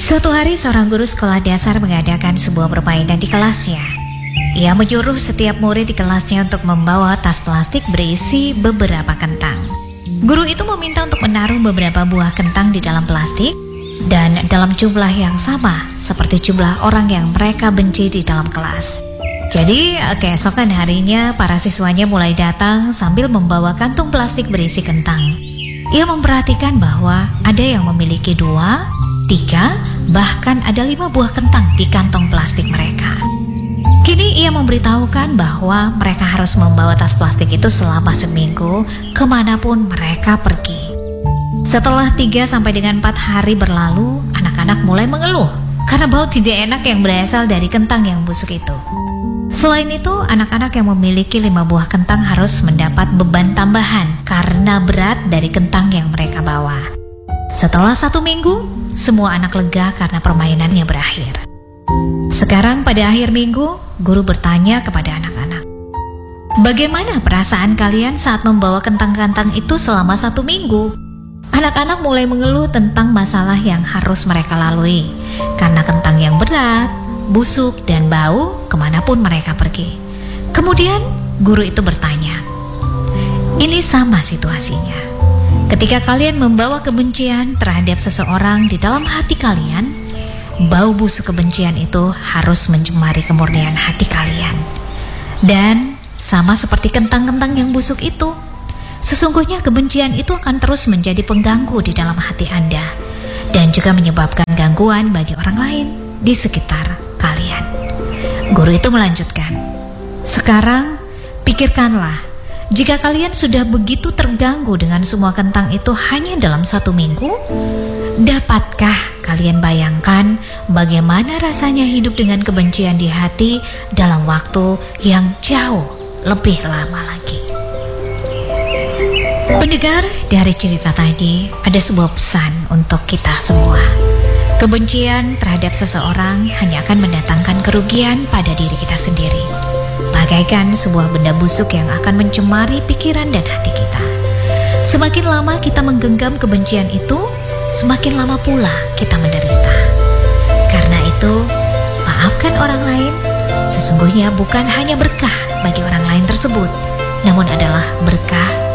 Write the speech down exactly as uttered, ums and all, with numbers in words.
Suatu hari seorang guru sekolah dasar mengadakan sebuah permainan di kelasnya. Ia menyuruh setiap murid di kelasnya untuk membawa tas plastik berisi beberapa kentang. Guru itu meminta untuk menaruh beberapa buah kentang di dalam plastik dan dalam jumlah yang sama seperti jumlah orang yang mereka benci di dalam kelas. Jadi keesokan harinya para siswanya mulai datang sambil membawa kantung plastik berisi kentang. Ia memperhatikan bahwa ada yang memiliki dua, tiga, bahkan ada lima buah kentang di kantong plastik mereka. Kini ia memberitahukan bahwa mereka harus membawa tas plastik itu selama seminggu kemanapun mereka pergi. Setelah tiga sampai dengan empat hari berlalu, anak-anak mulai mengeluh karena bau tidak enak yang berasal dari kentang yang busuk itu. Selain itu, anak-anak yang memiliki lima buah kentang harus mendapat beban tambahan karena berat dari kentang yang mereka bawa. Setelah satu minggu, semua anak lega karena permainannya berakhir. Sekarang pada akhir minggu, guru bertanya kepada anak-anak, "Bagaimana perasaan kalian saat membawa kentang-kentang itu selama satu minggu?" Anak-anak mulai mengeluh tentang masalah yang harus mereka lalui karena kentang yang berat, busuk, dan bau kemanapun mereka pergi. Kemudian guru itu bertanya, "Ini sama situasinya. Ketika kalian membawa kebencian terhadap seseorang di dalam hati kalian, bau busuk kebencian itu harus mencemari kemurnian hati kalian. Dan sama seperti kentang-kentang yang busuk itu, sesungguhnya kebencian itu akan terus menjadi pengganggu di dalam hati Anda dan juga menyebabkan gangguan bagi orang lain di sekitar kalian." Guru itu melanjutkan, "Sekarang pikirkanlah, jika kalian sudah begitu terganggu dengan semua kentang itu hanya dalam satu minggu, dapatkah kalian bayangkan bagaimana rasanya hidup dengan kebencian di hati dalam waktu yang jauh lebih lama lagi?" Pendengar, dari cerita tadi ada sebuah pesan untuk kita semua. Kebencian terhadap seseorang hanya akan mendatangkan kerugian pada diri kita sendiri, bagaikan sebuah benda busuk yang akan mencemari pikiran dan hati kita. Semakin lama kita menggenggam kebencian itu, semakin lama pula kita menderita. Karena itu, maafkan orang lain sesungguhnya bukan hanya berkah bagi orang lain tersebut, namun adalah berkah